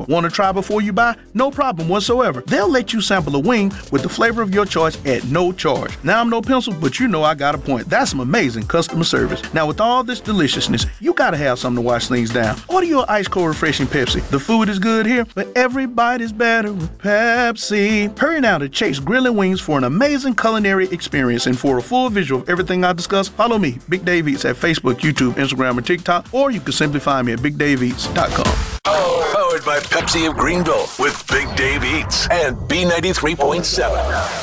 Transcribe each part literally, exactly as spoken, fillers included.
Want to try before you buy? No problem whatsoever. They'll let you sample a wing with the flavor of your choice at no charge. Now, I'm no pencil, but you know I got a point. That's some amazing customer service. Now, with all this deliciousness, you gotta have something to wash things down. Order your ice cold refreshing Pepsi. The food is good here, but every bite is better with Pepsi. Hurry now to Chase Grill and Wings for an amazing culinary experience. And for a full visual of everything I discussed, follow me, Big Dave Eats, at Facebook, YouTube, Instagram, or TikTok, or you can simply find me at big dave eats dot com. Powered by Pepsi of Greenville with Big Dave Eats and B ninety-three point seven.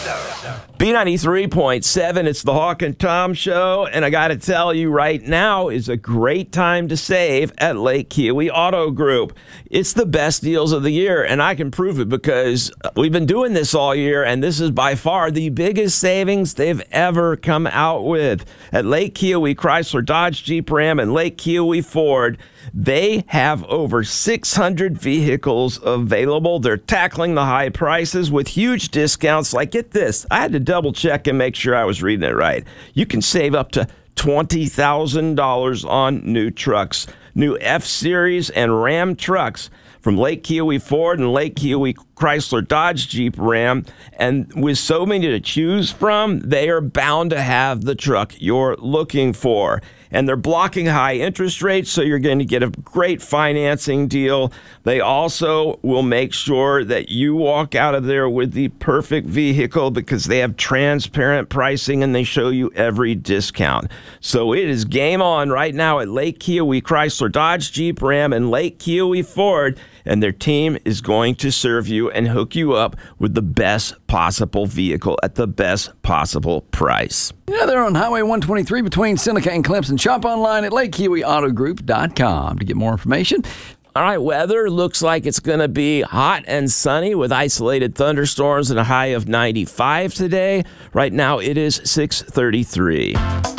B ninety-three point seven, it's the Hawk and Tom Show, and I got to tell you right now is a great time to save at Lake Kiowee Auto Group. It's the best deals of the year, and I can prove it because we've been doing this all year, and this is by far the biggest savings they've ever come out with. At Lake Kiowee Chrysler, Dodge, Jeep, Ram, and Lake Kiowee Ford, they have over six hundred vehicles available. They're tackling the high prices with huge discounts. Like, get this, I had to double check and make sure I was reading it right. You can save up to twenty thousand dollars on new trucks, new F-Series and Ram trucks from Lake Kiowee Ford and Lake Kiowee Chrysler, Dodge, Jeep, Ram. And with so many to choose from, they are bound to have the truck you're looking for. And they're blocking high interest rates, so you're going to get a great financing deal. They also will make sure that you walk out of there with the perfect vehicle because they have transparent pricing and they show you every discount. So it is game on right now at Lake Kiowee Chrysler, Dodge, Jeep, Ram, and Lake Kiowee Ford. And their team is going to serve you and hook you up with the best possible vehicle at the best possible price. Yeah, they're on Highway one twenty-three between Seneca and Clemson. Shop online at lake kiowee auto group dot com to get more information. All right, weather looks like it's going to be hot and sunny with isolated thunderstorms and a high of ninety-five today. Right now, it is six thirty-three.